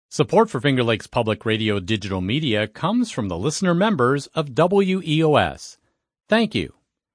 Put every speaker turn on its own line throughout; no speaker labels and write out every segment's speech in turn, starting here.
Support for Finger Lakes Public Radio digital media comes from the listener members of WEOS. Thank you.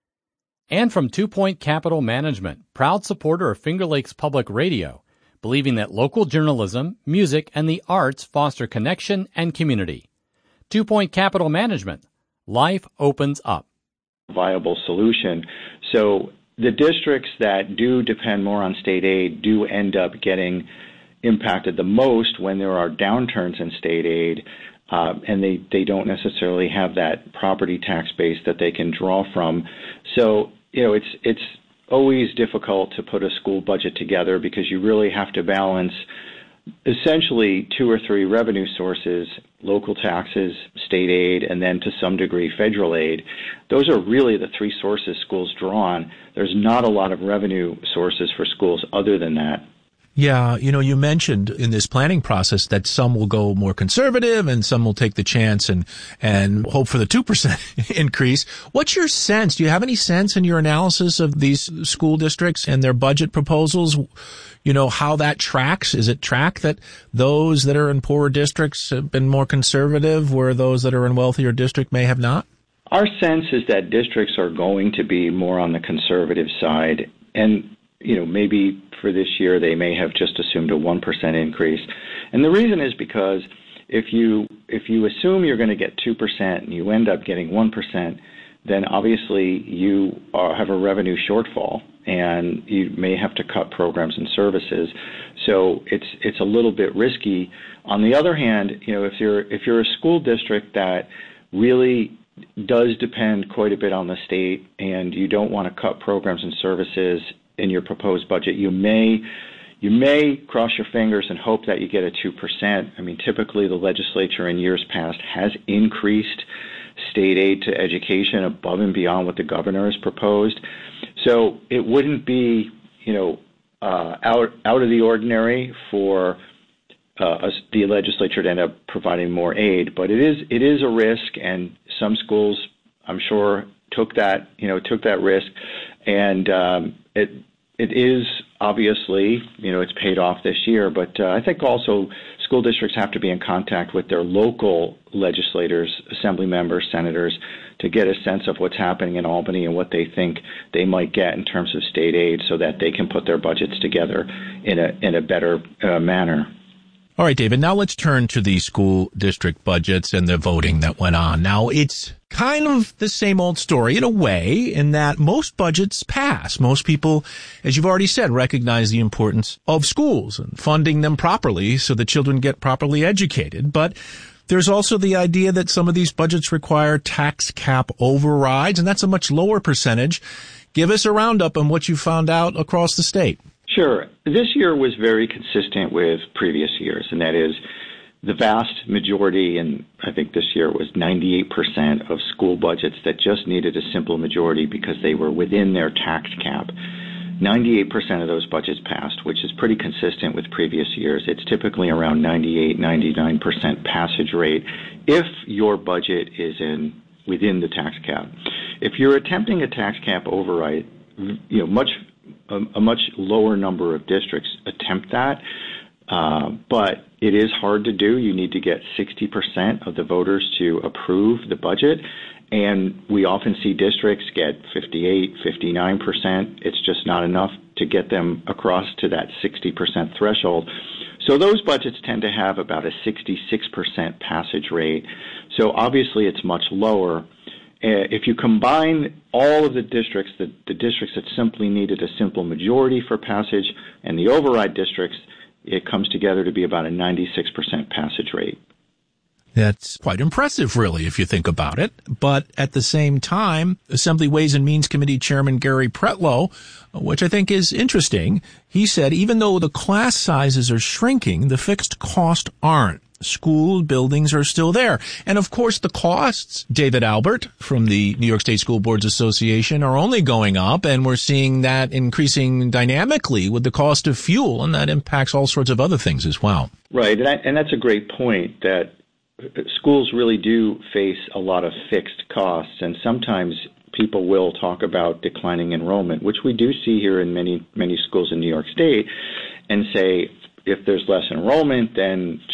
And from 2 Point Capital Management, proud supporter of Finger Lakes Public Radio, believing that local journalism, music, and the arts foster connection and community. 2 Point Capital Management. Life opens up.
Viable solution. So the districts that do depend more on state aid do end up getting impacted the most when there are downturns in state aid, and they don't necessarily have that property tax base that they can draw from. So, it's always difficult to put a school budget together because you really have to balance essentially 2 or 3 revenue sources: local taxes, state aid, and then to some degree federal aid. Those are really the 3 sources schools draw on. There's not a lot of revenue sources for schools other than that.
Yeah, you mentioned in this planning process that some will go more conservative and some will take the chance and hope for the 2% increase. What's your sense? Do you have any sense in your analysis of these school districts and their budget proposals, how that tracks? Is it track that those that are in poorer districts have been more conservative, where those that are in wealthier district may have not?
Our sense is that districts are going to be more on the conservative side, and maybe for this year they may have just assumed a 1% increase. And the reason is because if you assume you're going to get 2% and you end up getting 1%, then obviously you have a revenue shortfall and you may have to cut programs and services. So it's a little bit risky. On the other hand, if you're a school district that really does depend quite a bit on the state and you don't want to cut programs and services in your proposed budget, you may cross your fingers and hope that you get a 2%. I mean, typically the legislature in years past has increased state aid to education above and beyond what the governor has proposed. So it wouldn't be, out of the ordinary for the legislature to end up providing more aid, but it is a risk, and some schools, I'm sure, took that risk, and it is obviously, it's paid off this year, but I think also school districts have to be in contact with their local legislators, assembly members, senators, to get a sense of what's happening in Albany and what they think they might get in terms of state aid so that they can put their budgets together in a better manner.
All right, David, now let's turn to the school district budgets and the voting that went on. Now, it's kind of the same old story in a way, in that most budgets pass. Most people, as you've already said, recognize the importance of schools and funding them properly so the children get properly educated. But there's also the idea that some of these budgets require tax cap overrides, and that's a much lower percentage. Give us a roundup on what you found out across the state.
Sure. This year was very consistent with previous years, and that is the vast majority, and I think this year was 98% of school budgets that just needed a simple majority because they were within their tax cap. 98% of those budgets passed, which is pretty consistent with previous years. It's typically around 98, 99% passage rate if your budget is within the tax cap. If you're attempting a tax cap override, a much lower number of districts attempt that, but it is hard to do. You need to get 60% of the voters to approve the budget, and we often see districts get 58, 59%. It's just not enough to get them across to that 60% threshold. So those budgets tend to have about a 66% passage rate. So obviously it's much lower. If you combine all of the districts, the districts that simply needed a simple majority for passage and the override districts, it comes together to be about a 96% passage rate.
That's quite impressive, really, if you think about it. But at the same time, Assembly Ways and Means Committee Chairman Gary Pretlow, which I think is interesting, he said even though the class sizes are shrinking, the fixed costs aren't. School buildings are still there. And of course, the costs, David Albert from the New York State School Boards Association, are only going up, and we're seeing that increasing dynamically with the cost of fuel, and that impacts all sorts of other things as well.
Right, and that's a great point, that schools really do face a lot of fixed costs, and sometimes people will talk about declining enrollment, which we do see here in many schools in New York State, and say if there's less enrollment, then